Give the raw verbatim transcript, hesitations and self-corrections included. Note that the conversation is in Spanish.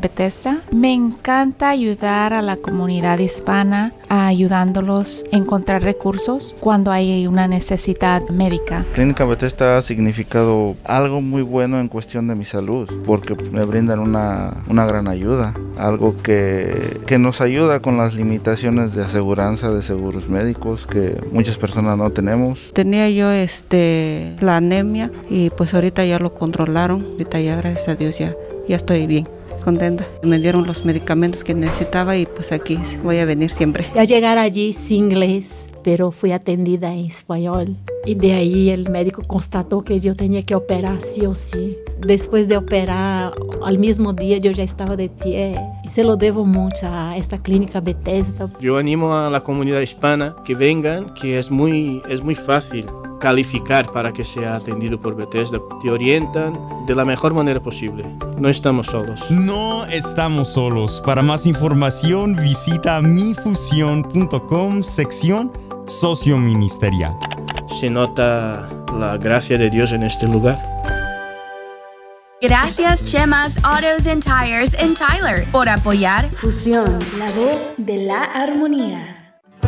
Bethesda. Me encanta ayudar a la comunidad hispana, ayudándolos a encontrar recursos cuando hay una necesidad médica. Clínica Bethesda ha significado algo muy bueno en cuestión de mi salud, porque me brindan una, una gran ayuda, algo que, que nos ayuda con las limitaciones de aseguranza de seguros médicos que muchas personas no tenemos. Tenía yo este la anemia y pues ahorita ya lo controlaron, ahorita ya gracias a Dios ya, ya estoy bien, contenta. Me dieron los medicamentos que necesitaba y pues aquí voy a venir siempre. Al llegar allí sin inglés, pero fui atendida en español y de ahí el médico constató que yo tenía que operar sí o sí. Después de operar, al mismo día yo ya estaba de pie y se lo debo mucho a esta clínica Bethesda. Yo animo a la comunidad hispana que vengan, que es muy, es muy fácil calificar para que sea atendido por Bethesda. Te orientan de la mejor manera posible. No estamos solos. No estamos solos. Para más información visita mi fusión punto com sección socio ministerial. Se nota la gracia de Dios en este lugar. Gracias Chemas Autos and Tires en Tyler por apoyar Fusión, la voz de la armonía.